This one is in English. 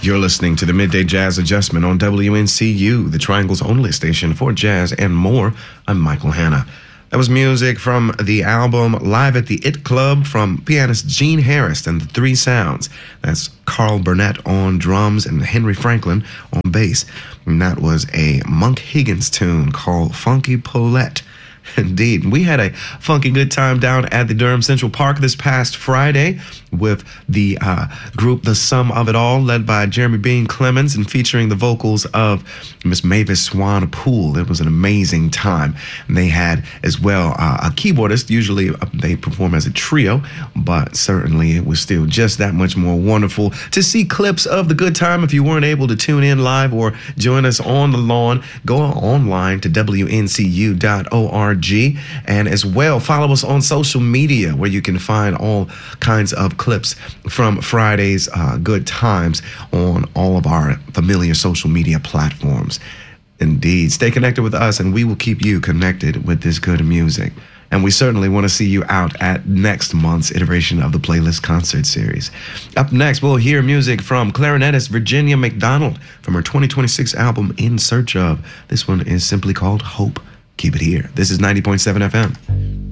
You're listening to the Midday Jazz Adjustment on WNCU, the Triangle's only station for jazz and more. I'm Michael Hanna. That was music from the album Live at the It Club from pianist Gene Harris and the Three Sounds. That's Carl Burnett on drums and Henry Franklin on bass. And that was a Monk Higgins tune called Funky Paulette. Indeed. We had a funky good time down at the Durham Central Park this past Friday with the group The Sum of It All, led by Jeremy Bean Clemens and featuring the vocals of Miss Mavis Swan Poole. It was an amazing time. And they had as well a keyboardist. Usually they perform as a trio, but certainly it was still just that much more wonderful to see clips of the good time. If you weren't able to tune in live or join us on the lawn, go online to WNCU.org. And as well, follow us on social media where you can find all kinds of clips from Friday's good times on all of our familiar social media platforms. Indeed. Stay connected with us and we will keep you connected with this good music. And we certainly want to see you out at next month's iteration of the Playlist Concert Series. Up next, we'll hear music from clarinetist Virginia McDonald from her 2026 album In Search Of. This one is simply called Hope. Keep it here. This is 90.7 FM.